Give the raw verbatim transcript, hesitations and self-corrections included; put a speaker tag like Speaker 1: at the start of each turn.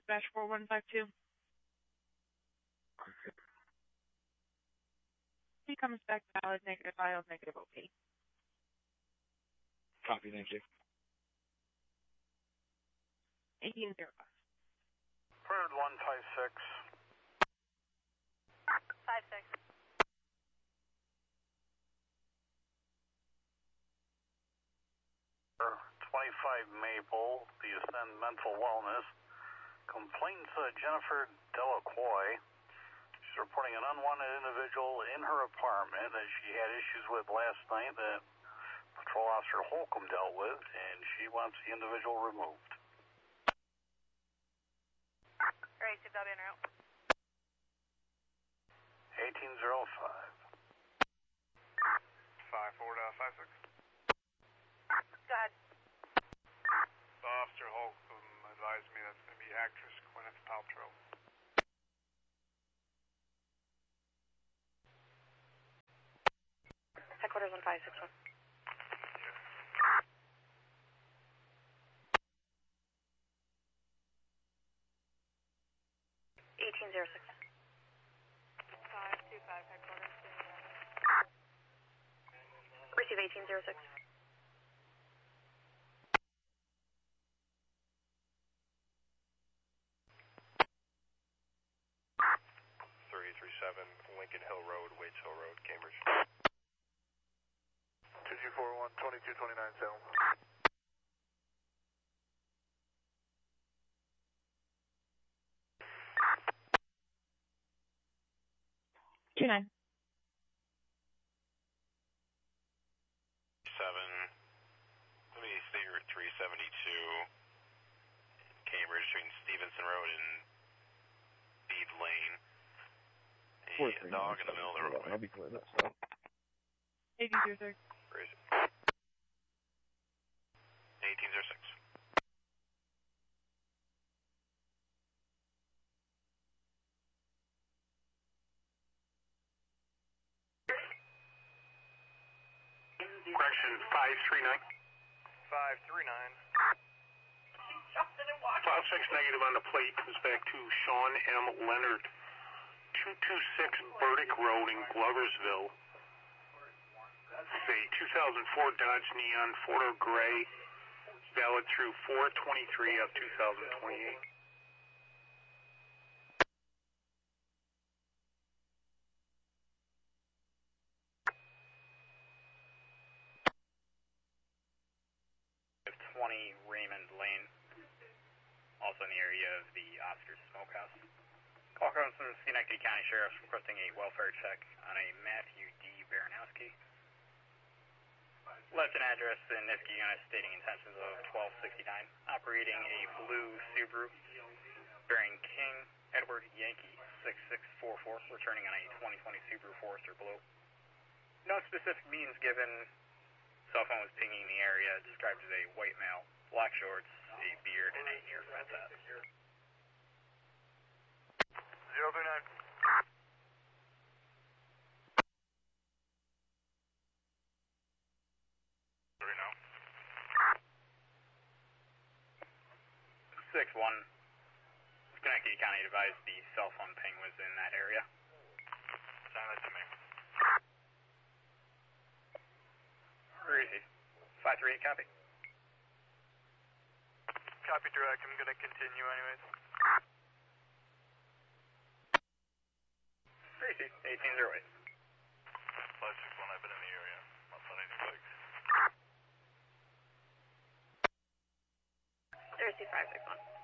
Speaker 1: dispatch four one five two. He comes back valid, negative files, negative O P.
Speaker 2: Copy, thank you.
Speaker 1: eighteen zero five.
Speaker 3: Bird one five six.
Speaker 4: five six.
Speaker 3: twenty-five Maple, the Ascend Mental Wellness. Complaints uh, Jennifer Delacroix. She's reporting an unwanted individual in her apartment that she had issues with last night that Patrol Officer Holcomb dealt with, and she wants the individual removed.
Speaker 4: Right, C W en route.
Speaker 3: eighteen zero five.
Speaker 5: five four five six.
Speaker 4: Go ahead.
Speaker 5: Officer Holcomb advised me that's going to be actress Gwyneth Paltrow.
Speaker 4: Headquarters one five six one. eighteen zero six. five two five, headquarters. Receive eighteen zero six.
Speaker 5: three three seven, Lincoln Hill Road, Waits Hill Road, Cambridge. two two four one, twenty-two twenty-nine, Salem.
Speaker 1: Two nine.
Speaker 5: Seven. Let me stay here at three seventy-two, Cambridge, between Stevenson Road and Bede Lane. A dog in the middle of the road.
Speaker 2: I'll be clear, that's all.
Speaker 1: eighteen zero six.
Speaker 5: Where is it? eighteen zero six.
Speaker 3: Correction, five three nine.
Speaker 5: five three nine.
Speaker 3: File six negative on the plate comes back to Sean M. Leonard, two two six Burdick Road in Gloversville. It's a two thousand four Dodge Neon four-door gray, valid through four twenty-three of two thousand twenty-eight.
Speaker 6: twenty Raymond Lane, also in the area of the Oscar Smokehouse. Call comes from Schenectady County Sheriff's requesting a welfare check on a Matthew D. Baranowski. Left an address in Niskey unit stating intentions of twelve sixty-nine, operating a blue Subaru, bearing King Edward Yankee six six four four, returning on a twenty twenty Subaru Forester Blue. No specific means given. Cell phone was pinging the area, described as a white male, black shorts, a beard, and a near fence hat.
Speaker 5: zero three nine. Three now.
Speaker 6: six one. Schenectady County advised the cell phone ping was in that area.
Speaker 5: Send that to me.
Speaker 6: Where is he? five three eight, copy.
Speaker 5: Copy direct, I'm going to continue anyways.
Speaker 6: Where is he? eighteen zero eight.
Speaker 5: five six one, I've been in the area. Not on any bikes.
Speaker 4: There's two five six one.